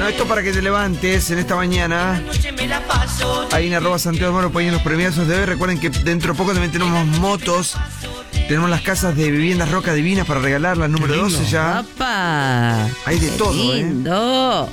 Bueno, esto para que te levantes en esta mañana. Ahí en @Santiago Moro ponen los premiazos de hoy. Recuerden que dentro de poco también tenemos motos. Tenemos las casas de viviendas Roca Divinas para regalar, la número 12 ya. ¡Papá! Hay de todo, lindo.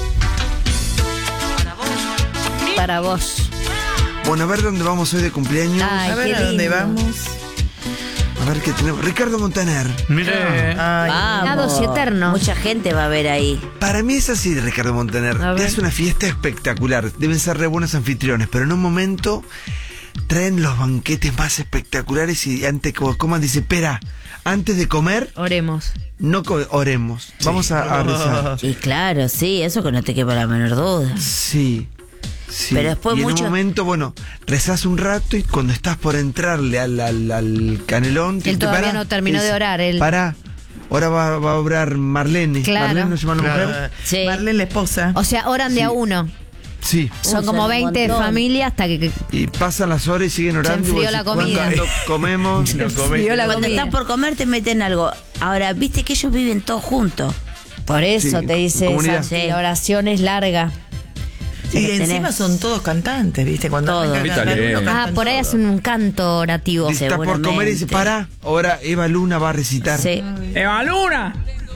Para vos. Bueno, a ver dónde vamos hoy de cumpleaños. Ay, A ver qué a dónde lindo. vamos. A ver qué tenemos. Ricardo Montaner. Mire. Nados y eternos. Mucha gente va a ver ahí. Para mí es así, Ricardo Montaner. A Te ver. hace una fiesta espectacular. Deben ser re buenos anfitriones, pero en un momento traen los banquetes más espectaculares y antes que coman dice, espera, antes de comer, Oremos. no oremos. Vamos a rezar. Y claro, sí, eso que no te quepa la menor duda. Sí. Sí. Pero después y en mucho- un momento, bueno, rezás un rato y cuando estás por entrarle al canelón... Él todavía no terminó de orar, él. Pará, ahora va a orar Marlene. Claro. ¿Marlene nos llama la mujer? Sí. Marlene, la esposa. O sea, oran de Sí. a uno. Sí. Son como son un 20 montón. familias hasta que Y pasan las horas y siguen orando. enfrió y vos la decís, comida. ¿cuándo comemos? enfrió la Cuando comida. estás por comer te meten algo. Ahora, viste que ellos viven todos juntos. Por eso Sí, te dice comunidad. Santi, la oración es larga. Y que encima tenés- son todos cantantes, ¿viste? Cuando Todos. arrancan a cantar, Italiano. uno canta Ah, por ahí todo. hacen un canto orativo. Dice, está por comer y dice, seguramente. para, ahora Eva Luna va a recitar. Sí, ¡Eva Luna!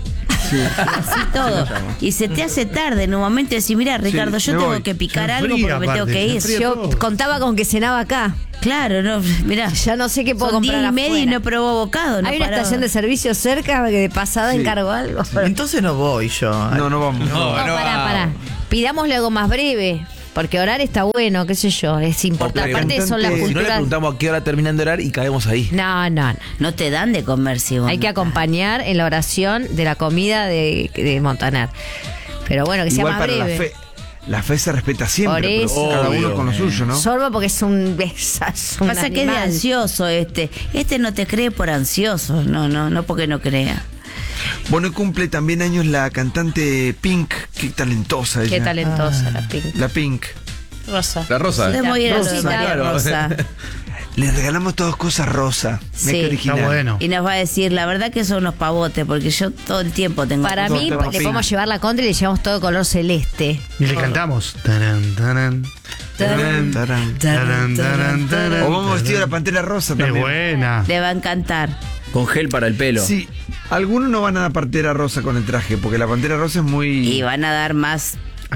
así todo. Y se te hace tarde en un momento y decís, mira, Ricardo, yo me tengo voy. que picar Se algo enfría, porque me tengo aparte, que se ir. enfría. Yo todo. contaba con que cenaba acá. Claro, no, mirá. Ya no sé qué puedo Son comprar 10:30 y afuera. no probó bocado. No Hay una paraba. estación de servicio cerca que de pasada Sí. encargo algo. Entonces no voy yo. No vamos. No, pará. Pidámosle algo más breve. Porque orar está bueno, qué sé yo, es importante. O Aparte son las cantante- Si no le culturas. preguntamos a qué hora terminan de orar y caemos ahí. No. No te dan de comer si vos Hay no que estás. acompañar en la oración de la comida de Montaner. Pero bueno, que sea Igual más para breve. la fe se respeta siempre, Por pero eso. cada uno Obvio. con lo suyo, ¿no? Sorbo porque es un Pasa que es de ansioso este. Este no te cree por ansioso. No porque no crea. Bueno, y cumple también años la cantante Pink, qué talentosa ella. Qué talentosa la Pink. La Pink. Rosa. La Rosa. Podemos ir a lo de Rosita, María claro. Rosa. Le regalamos todas cosas rosa. Mira Sí. qué original. Está bueno. Y nos va a decir, la verdad que son unos pavotes, porque yo todo el tiempo tengo. Para Todos mí, tenemos le Pink. podemos llevar la contra y le llevamos todo color celeste. Y le cantamos. Tarán, tarán, Tarán, tarán. tarán, tarán, tarán, O vamos vestido de la tarán. Pantera Rosa Es también. buena. Le va a encantar. Con gel para el pelo. Sí, algunos no van a la Pantera Rosa con el traje, porque la Pantera Rosa es muy... Y van a dar más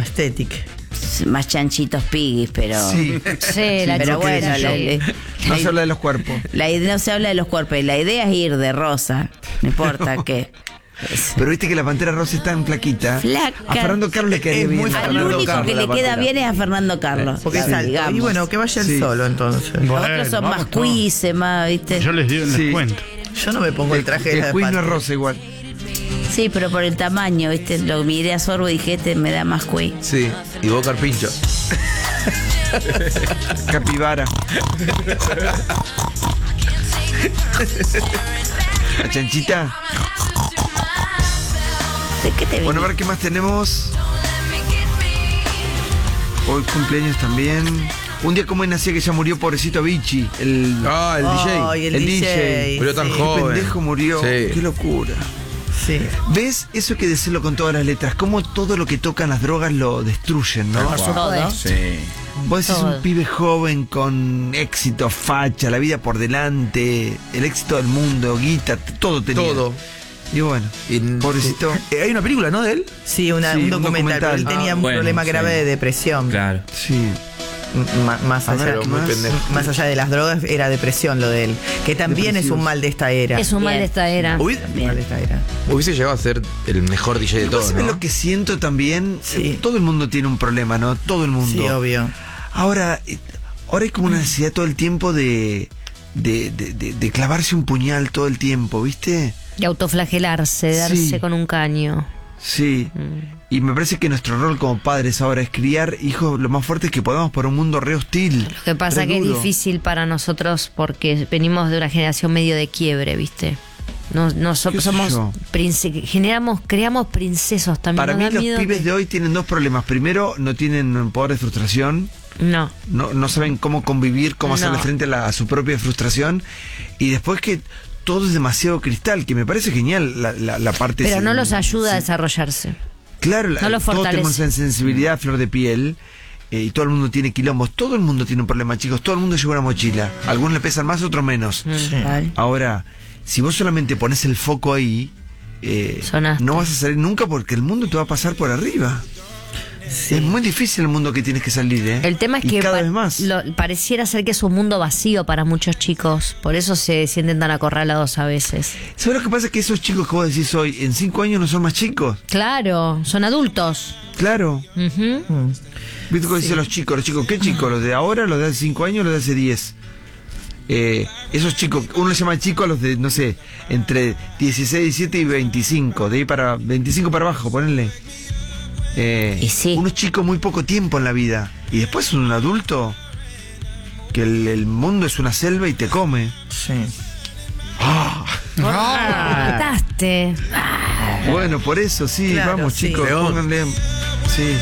chanchitos piguis, pero. Sí. Sí, la Pero chica bueno, era No se habla de los cuerpos. no se habla de los cuerpos. La idea es ir de rosa. No importa qué. Pero viste que la Pantera Rosa es tan flaquita. Flaca. A Fernando Carlos le quedaría Es bien. muy a Al Fernando único Carlos, que la le queda Pantera. bien es a Fernando Carlos. Porque es alto. digamos. Y bueno, que vaya él Sí. solo entonces. Los Bueno, otros son vamos más todos. cuises, más, ¿viste? Yo les Sí. cuento. Yo no me pongo el traje de El la Queen no es Pantera. rosa igual. Sí, pero por el tamaño, ¿viste? Lo miré a Sorbo y dije, este me da más cuí. Sí. Y vos carpincho. Capibara. La chanchita. ¿De qué te Bueno, a viene? ver qué más tenemos. Hoy cumpleaños también. Un día como hoy nacía que ya murió pobrecito Vichy. El Ay, el DJ. Murió tan sí. joven. pendejo murió. Sí. Qué locura. Sí. ¿Ves? Eso hay que decirlo con todas las letras. Cómo todo lo que tocan las drogas lo destruyen, ¿no? Todo. Sí. Vos decís Todo. un pibe joven con éxito, facha, la vida por delante, el éxito del mundo, guita, todo tenía. Todo. Y bueno, Y- pobrecito. Hay una película, ¿no? De él. Sí, Sí, un un documental. Pero él documental. tenía un bueno, problema sí. grave de depresión. Claro. Sí. Más A ver, allá, ¿qué más? más allá de las drogas, era depresión lo de él. Que también es un mal de esta era. Es un mal Bien. de esta era. Un mal de esta era. Hubiese llegado a ser el mejor DJ de todos, ¿Sabes ¿no? lo que siento también? Sí. Todo el mundo tiene un problema, ¿no? Todo el mundo. Sí, obvio. Ahora hay como una necesidad todo el tiempo de clavarse un puñal todo el tiempo, ¿viste? Y autoflagelarse, darse Sí. con un caño. Sí. Y me parece que nuestro rol como padres ahora es criar hijos lo más fuertes que podamos por un mundo re hostil. Lo que pasa re que es duro. difícil para nosotros porque venimos de una generación medio de quiebre, ¿viste? No ¿Qué sé somos yo? creamos princesos también. Para Nos mí da los miedo pibes que- de hoy tienen dos problemas. Primero, no tienen poder de frustración. No. No saben cómo convivir, cómo hacerle No. frente a su propia frustración. Y después que todo es demasiado cristal, que me parece genial la parte... Pero no sin- los ayuda a sin- desarrollarse. Claro, No lo todos fortalece. tenemos esa sensibilidad a flor de piel. Y todo el mundo tiene quilombos, todo el mundo tiene un problema, chicos, todo el mundo lleva una mochila. Algunos le pesan más, otros menos. Vale. Ahora, si vos solamente pones el foco ahí, Sonaste. no vas a salir nunca porque el mundo te va a pasar por arriba. Es muy difícil el mundo que tienes que salir, ¿eh? El tema es Y que cada vez más. pareciera ser que es un mundo vacío para muchos chicos. Por eso se sienten tan acorralados a veces. ¿Sabes lo que pasa? Que esos chicos que vos decís hoy, en 5 años no son más chicos. Claro, son adultos. Claro. Ujú. ¿Viste cómo dicen los chicos? ¿Qué chicos? ¿Los de ahora, los de hace 5 años, los de hace 10? Esos chicos, uno les llama chicos a los de, no sé, entre 16, 17 y 25. De ahí para 25 para abajo, ponenle. Y sí. Unos chicos muy poco tiempo en la vida. Y después es un adulto que el mundo es una selva y te come. Sí. Mataste. Bueno, por eso, sí, Claro, vamos sí. chicos, León. pónganle. Sí.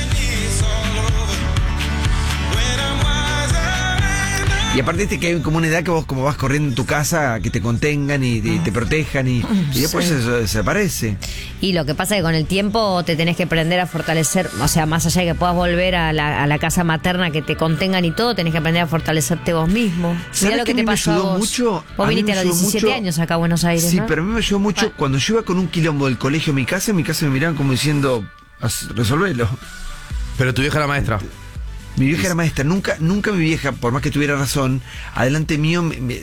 Y aparte que hay como una edad que vos como vas corriendo en tu casa, que te contengan y te protejan y después eso desaparece. Y lo que pasa es que con el tiempo te tenés que aprender a fortalecer, o sea, más allá de que puedas volver a la casa materna, que te contengan y todo, tenés que aprender a fortalecerte vos mismo. ¿Sabes Mirá lo que que a mí te me pasó a ayudó vos. mucho? A Vos mí viniste me a los ayudó 17 mucho. años acá a Buenos Aires, Sí, ¿no? pero a mí me ayudó mucho cuando yo iba con un quilombo del colegio a mi casa me miraban como diciendo, resolvelo. Pero tu vieja era maestra. Mi vieja era maestra, nunca mi vieja, por más que tuviera razón, adelante mío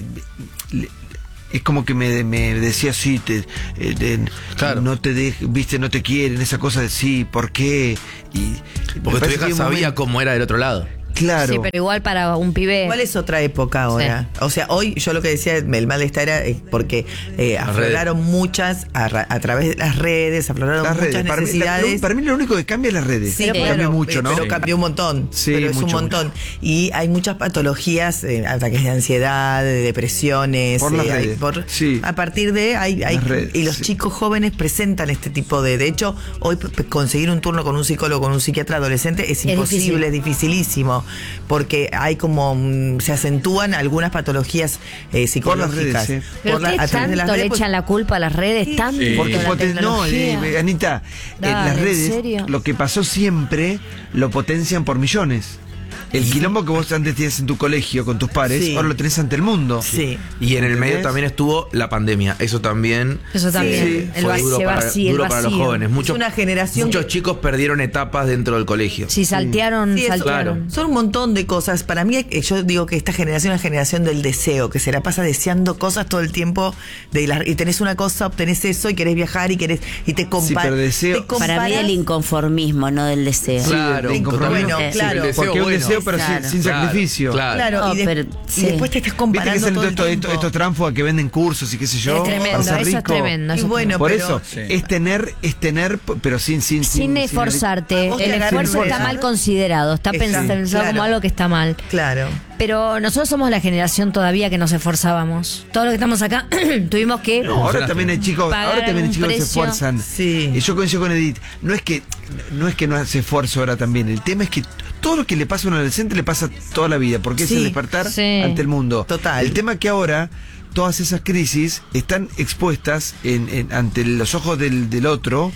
es como que me decía sí, Claro. no te viste, no te quieren, esa cosa de sí, ¿por qué? Porque tu vieja sabía cómo era del otro lado. Claro. Sí, pero igual para un pibe. Igual es otra época ahora. O sea, hoy yo lo que decía, el malestar era porque afloraron muchas, a través de las redes, afloraron Las muchas redes. necesidades. Para mí lo único que cambia es las redes. Sí, Cambia claro, mucho, ¿no? pero cambió un montón. Sí, pero es mucho, un montón. Y hay muchas patologías, ataques de ansiedad, de depresiones. Por las redes. Sí. A partir de Las redes, y los sí. chicos jóvenes presentan este tipo de. De hecho, hoy conseguir un turno con un psicólogo, con un psiquiatra adolescente es imposible, es dificilísimo. Porque hay como se acentúan algunas patologías psicológicas. redes, Pero a través ustedes de tanto las le redes, pues, echan la culpa a las redes, tanto Porque a la tecnología. Anita, Dale, las ¿en redes, serio? lo que pasó siempre, lo potencian por millones. El quilombo que vos antes tenías en tu colegio con tus pares, Sí. ahora lo tenés ante el mundo. Sí. Y en el medio ¿Entendés? también estuvo la pandemia. Eso también Eso también. Sí. El fue vacío, duro, para, vacío, duro el para los vacío. jóvenes. Muchos, una generación muchos que- chicos perdieron etapas dentro del colegio. Sí, saltearon, Sí, eso, saltearon. claro. Son un montón de cosas. Para mí, yo digo que esta generación es la generación del deseo, que se la pasa deseando cosas todo el tiempo. Y tenés una cosa, obtenés eso, y querés viajar, y te comparas. pero deseo- Para mí el inconformismo, no del deseo. Claro, Sí, totalmente. bueno, claro. El deseo Porque es un bueno. deseo, pero Claro. sin sacrificio. Claro. Claro, No, y, pero, y sí. después te estás Viste comparando que salen todo el todos tiempo. estos tránsfugas que venden cursos y qué sé yo. Es tremendo, para ser eso es rico. tremendo. Y eso es bueno, Por pero- eso, es tener, pero sin esforzarte. vos te El agarras esfuerzo una- está mal considerado, está pensado claro. como algo que está mal. Claro. Pero nosotros somos la generación todavía que nos esforzábamos. Todos los que estamos acá tuvimos que... No, ahora también hay chicos, Pagar un que se precio. esfuerzan. Sí. Y yo coincido con Edith. No es que no hace esfuerzo ahora también. El tema es que todo lo que le pasa a un adolescente le pasa toda la vida, porque es Sí, el despertar sí. ante el mundo. Total. El tema es que ahora todas esas crisis están expuestas ante los ojos del otro.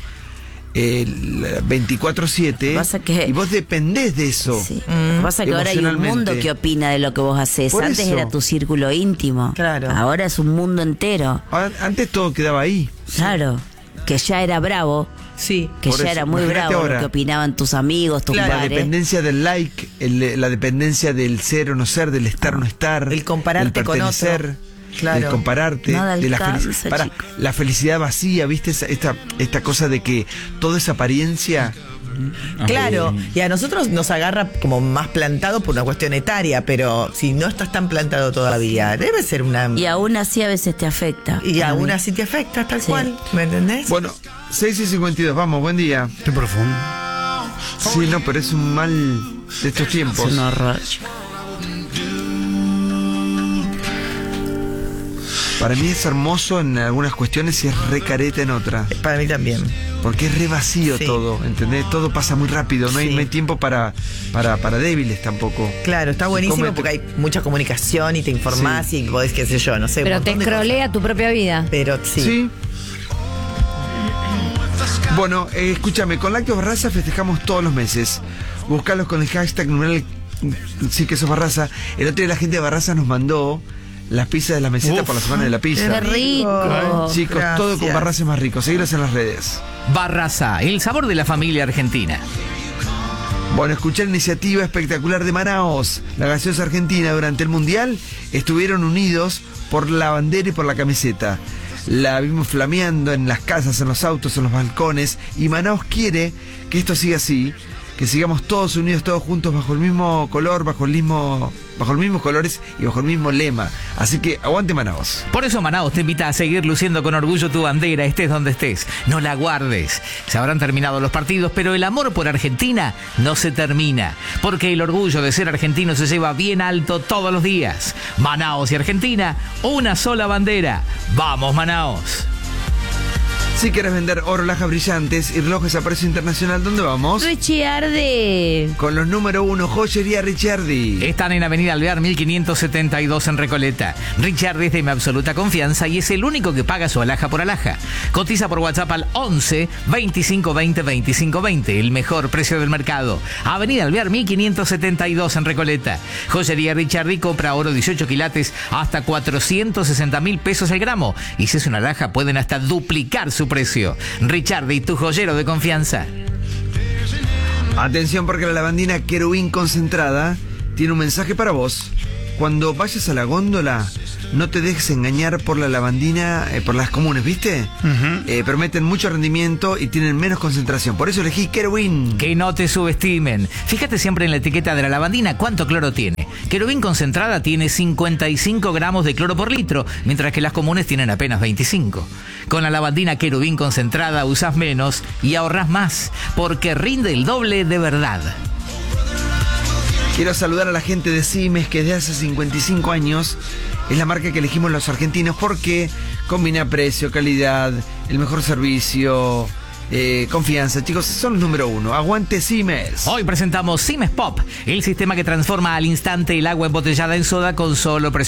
24/7 Pasa que- y vos dependés de eso. Sí. Lo que pasa es que ahora hay un Emocionalmente. mundo que opina de lo que vos haces. Por Antes eso. era tu círculo íntimo. Claro. Ahora es un mundo entero. Antes todo quedaba ahí. Claro. Que ya era bravo. Sí. Que Por ya eso, era muy imagínate bravo ahora. lo que opinaban tus amigos, tus Claro, La padres. dependencia del like, la dependencia del ser o no ser, del estar o no estar, El compararte del con pertenecer, otro. Claro. del compararte, Nada de la, alcanza, chico. la felicidad vacía, ¿viste? Esta cosa de que toda esa apariencia. Claro, y a nosotros nos agarra como más plantado por una cuestión etaria, pero si no estás tan plantado todavía, debe ser una... Y aún así a veces te afecta. Y A aún mí. así te afecta, tal Sí. cual, ¿me entendés? Bueno, 6:52, vamos, buen día. Qué profundo. Sí, no, pero es un mal de estos Es tiempos. un horror, chico. Para mí es hermoso en algunas cuestiones y es re careta en otras. Para mí también. Porque es re vacío Sí. todo, ¿entendés? Todo pasa muy rápido, no hay, Sí. no hay tiempo para débiles tampoco. Claro, está buenísimo come- porque hay mucha comunicación y te informás Sí. y podés, qué sé yo, no sé. un Pero te montón de cosas. escrolea tu propia vida. Pero sí. Sí. Bueno, escúchame, con Lácteos Barraza festejamos todos los meses. Buscalos con el hashtag numeral sí que sos Barraza. El otro día la gente de Barraza nos mandó las pizzas de la meseta por la semana de la pizza. Qué rico. Chicos, Gracias. todo con Barraza es más rico. Seguilos en las redes. Barraza, el sabor de la familia argentina. Bueno, escuchar la iniciativa espectacular de Manaos. La gaseosa argentina durante el Mundial estuvieron unidos por la bandera y por la camiseta. La vimos flameando en las casas, en los autos, en los balcones. Y Manaos quiere que esto siga así, que sigamos todos unidos, todos juntos, bajo el mismo color, bajo los mismos colores y bajo el mismo lema. Así que aguante Manaos. Por eso Manaos te invita a seguir luciendo con orgullo tu bandera, estés donde estés. No la guardes. Se habrán terminado los partidos, pero el amor por Argentina no se termina. Porque el orgullo de ser argentino se lleva bien alto todos los días. Manaos y Argentina, una sola bandera. ¡Vamos, Manaos! Si quieres vender oro, lajas brillantes y relojes a precio internacional, ¿dónde vamos? Ricciardi. Con los número 1, Joyería Ricciardi. Están en Avenida Alvear 1572 en Recoleta. Ricciardi es de mi absoluta confianza y es el único que paga su alhaja por alhaja. Cotiza por WhatsApp al 11 25 20 25 20. El mejor precio del mercado. Avenida Alvear 1572 en Recoleta. Joyería Ricciardi compra oro 18 quilates hasta 460.000 pesos el gramo. Y si es una alhaja pueden hasta duplicar su precio. Ricciardi, tu joyero de confianza. Atención porque la lavandina Querubín concentrada tiene un mensaje para vos. Cuando vayas a la góndola, no te dejes engañar por la lavandina, por las comunes, ¿viste? Prometen mucho rendimiento y tienen menos concentración. Por eso elegí Querubín. Que no te subestimen. Fíjate siempre en la etiqueta de la lavandina cuánto cloro tiene. Querubín concentrada tiene 55 gramos de cloro por litro, mientras que las comunes tienen apenas 25. Con la lavandina Querubín concentrada usás menos y ahorrás más, porque rinde el doble de verdad. Quiero saludar a la gente de Simes, que desde hace 55 años es la marca que elegimos los argentinos porque combina precio, calidad, el mejor servicio, confianza. Chicos, son los número 1. ¡Aguante Simes! Hoy presentamos Simes Pop, el sistema que transforma al instante el agua embotellada en soda con solo presión.